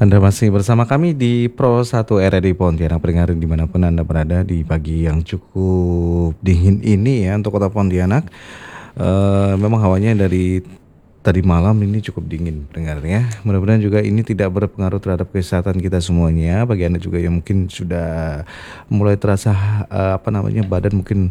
Anda masih bersama kami di Pro 1 RRI Pontianak, pendengarin dimanapun Anda berada di pagi yang cukup dingin ini ya untuk kota Pontianak. Memang hawanya dari tadi malam ini cukup dingin pendengarnya. Mudah-mudahan juga ini tidak berpengaruh terhadap kesehatan kita semuanya. Bagi Anda juga yang mungkin sudah mulai terasa badan mungkin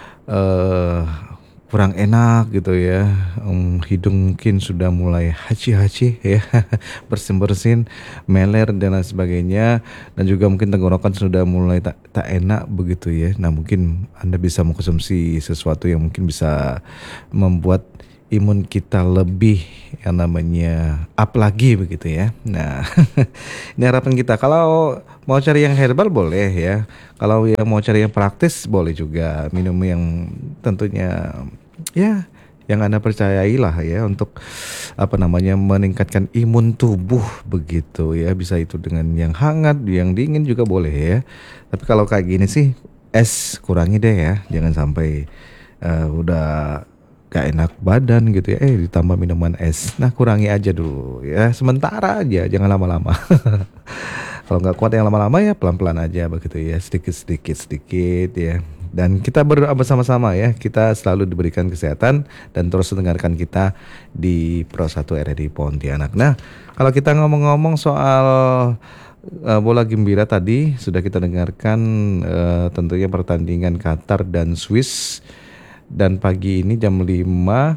eh kurang enak gitu ya, hidung mungkin sudah mulai haci-haci ya, bersin-bersin, meler dan lain sebagainya, dan juga mungkin tenggorokan sudah mulai tak enak begitu ya. Nah mungkin Anda bisa mengkonsumsi sesuatu yang mungkin bisa membuat imun kita lebih yang namanya up lagi begitu ya. Nah ini harapan kita. Kalau mau cari yang herbal boleh ya. Kalau yang mau cari yang praktis boleh juga. Minum yang tentunya ya yang Anda percayai lah ya untuk meningkatkan imun tubuh begitu ya. Bisa itu dengan yang hangat, yang dingin juga boleh ya. Tapi kalau kayak gini sih es kurangi deh ya. Jangan sampai udah gak enak badan gitu ya, ditambah minuman es. Nah kurangi aja dulu ya, sementara aja, jangan lama-lama. Kalau nggak kuat yang lama-lama ya pelan-pelan aja begitu ya, sedikit ya. Dan kita berdoa bersama-sama ya, kita selalu diberikan kesehatan dan terus dengarkan kita di Pro 1 RRI Pontianak. Nah kalau kita ngomong-ngomong soal bola gembira tadi sudah kita dengarkan, tentunya pertandingan Qatar dan Swiss. Dan pagi ini jam 5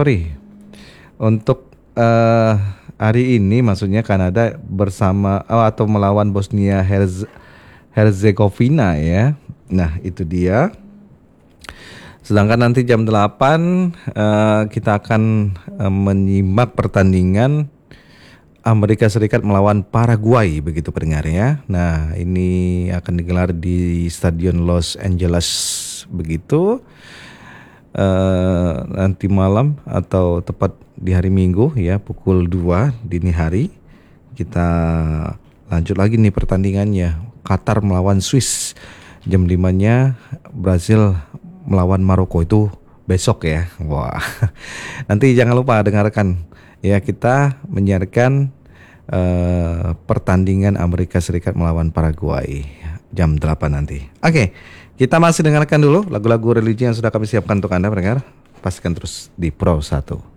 untuk hari ini maksudnya Kanada bersama atau melawan Bosnia Herzegovina ya. Nah itu dia. Sedangkan nanti jam 8 kita akan menyimak pertandingan Amerika Serikat melawan Paraguay begitu pendengar ya. Nah ini akan digelar di Stadion Los Angeles begitu. Nanti malam atau tepat di hari Minggu ya pukul 2 dini hari kita lanjut lagi nih pertandingannya. Qatar melawan Swiss, jam 5-nya Brazil melawan Maroko, itu besok ya. Wah. Nanti jangan lupa dengarkan ya, kita menyiarkan pertandingan Amerika Serikat melawan Paraguay jam 8 nanti. Oke. Kita masih dengarkan dulu lagu-lagu religi yang sudah kami siapkan untuk Anda pendengar. Pastikan terus di Pro 1.